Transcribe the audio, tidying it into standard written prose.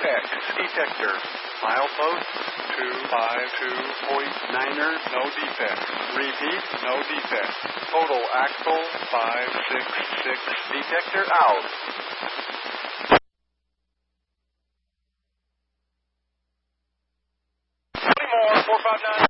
defects. Detector. Milepost 252.9er, no defects. Repeat, no defects. Total axle 566. Detector out. 20 more, 459.